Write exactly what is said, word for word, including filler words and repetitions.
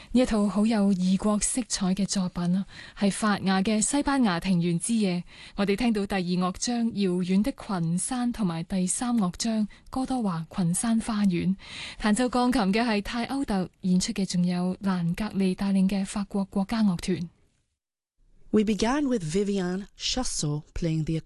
呢一套好有異國色彩嘅作品啊，係法雅嘅西班牙庭園之夜。我哋聽到第二樂章遙遠的群山，同埋第三樂章哥多華群山花園。彈奏鋼琴嘅係泰歐特，演出嘅仲有蘭格利帶領嘅法國國家樂團。 We began with Viviane Chassot playing the